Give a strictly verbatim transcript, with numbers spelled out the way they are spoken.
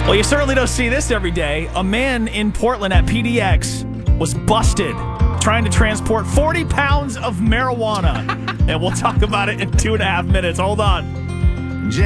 Well, you certainly don't see this every day. A man in Portland at P D X was busted trying to transport forty pounds of marijuana. And we'll talk about it in two and a half minutes. Hold on.